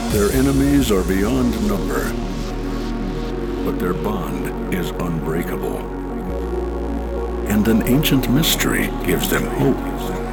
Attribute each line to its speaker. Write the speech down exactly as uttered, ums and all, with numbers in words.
Speaker 1: Their enemies are beyond number, but their bond is unbreakable. And an ancient mystery gives them hope.